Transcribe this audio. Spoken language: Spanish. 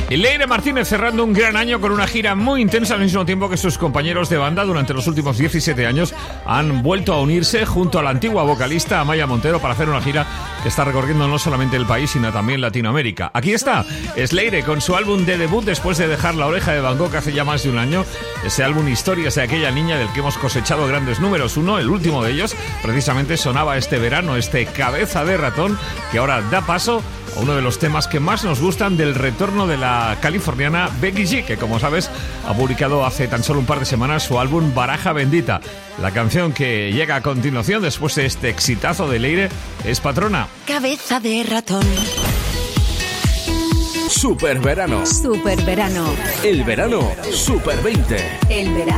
Y Leire Martínez cerrando un gran año con una gira muy intensa al mismo tiempo que sus compañeros de banda durante los últimos 17 años han vuelto a unirse junto a la antigua vocalista Amaya Montero para hacer una gira que está recorriendo no solamente el país sino también Latinoamérica. Aquí está, es Leire con su álbum de debut después de dejar La Oreja de Van Gogh hace ya más de un año. Ese álbum Historias de aquella niña del que hemos cosechado grandes números. El último de ellos, precisamente sonaba este verano, este Cabeza de Ratón, que ahora da paso a uno de los temas que más nos gustan del retorno de la californiana Becky G, que como sabes ha publicado hace tan solo un par de semanas su álbum Baraja Bendita. La canción que llega a continuación después de este exitazo de Leire es Patrona. Cabeza de Ratón. Super verano. Super verano. El verano Super 20. El verano.